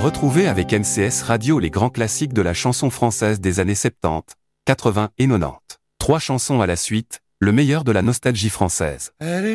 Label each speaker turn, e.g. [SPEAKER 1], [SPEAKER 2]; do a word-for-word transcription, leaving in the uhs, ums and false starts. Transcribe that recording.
[SPEAKER 1] Retrouvez avec M C S Radio les grands classiques de la chanson française des années soixante-dix, quatre-vingts et quatre-vingt-dix. Trois chansons à la suite, le meilleur de la nostalgie française.